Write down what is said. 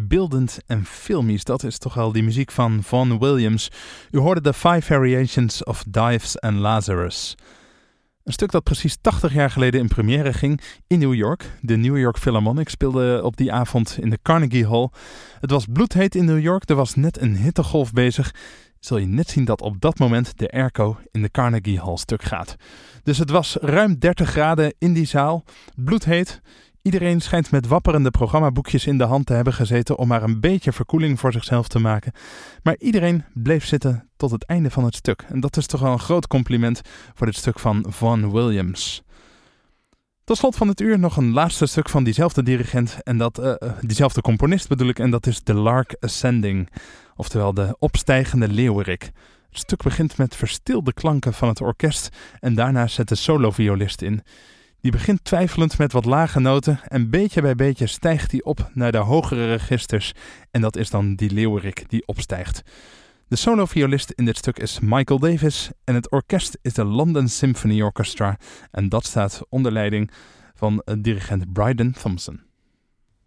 beeldend en filmisch. Dat is toch wel die muziek van Vaughan Williams. U hoorde de 5 Variations of Dives and Lazarus. Een stuk dat precies 80 jaar geleden in première ging in New York. De New York Philharmonic speelde op die avond in de Carnegie Hall. Het was bloedheet in New York, er was net een hittegolf bezig. Zul je net zien dat op dat moment de airco in de Carnegie Hall stuk gaat. Dus het was ruim 30 graden in die zaal, bloedheet. Iedereen schijnt met wapperende programmaboekjes in de hand te hebben gezeten om maar een beetje verkoeling voor zichzelf te maken. Maar iedereen bleef zitten tot het einde van het stuk. En dat is toch wel een groot compliment voor dit stuk van Vaughan Williams. Tot slot van het uur nog een laatste stuk van diezelfde dirigent en diezelfde componist bedoel ik, en dat is The Lark Ascending, oftewel de opstijgende leeuwerik. Het stuk begint met verstilde klanken van het orkest en daarna zet de soloviolist in. Die begint twijfelend met wat lage noten en beetje bij beetje stijgt hij op naar de hogere registers en dat is dan die leeuwerik die opstijgt. De soloviolist in dit stuk is Michael Davis en het orkest is de London Symphony Orchestra en dat staat onder leiding van dirigent Bryden Thompson.